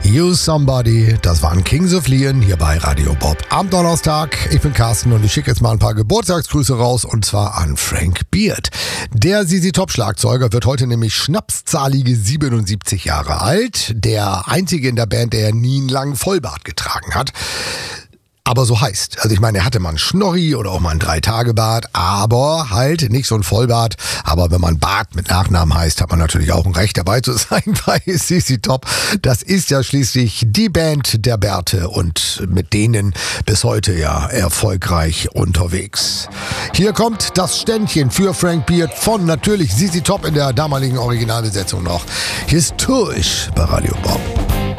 You Somebody, das waren Kings of Leon hier bei Radio Bob am Donnerstag. Ich bin Carsten und ich schicke jetzt mal ein paar Geburtstagsgrüße raus und zwar an Frank Beard. Der ZZ Top Schlagzeuger wird heute nämlich schnapszahlige 77 Jahre alt. Der einzige in der Band, der nie einen langen Vollbart getragen hat. Aber so heißt. Also ich meine, er hatte mal einen Schnorri oder auch mal einen 3-Tage-Bart, aber halt nicht so ein Vollbart. Aber wenn man Bart mit Nachnamen heißt, hat man natürlich auch ein Recht dabei zu sein bei ZZ Top. Das ist ja schließlich die Band der Bärte und mit denen bis heute ja erfolgreich unterwegs. Hier kommt das Ständchen für Frank Beard von natürlich ZZ Top in der damaligen Originalbesetzung noch. Hier ist Tush bei Radio Bob.